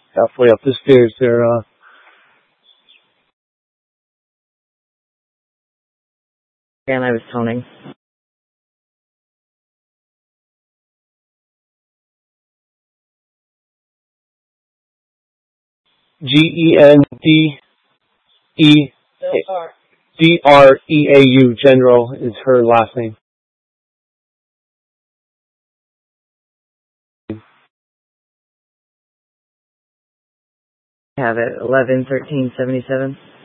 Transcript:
halfway up the stairs there. And I was toning. Gendreau, General is her last name. Have it 11-13-77.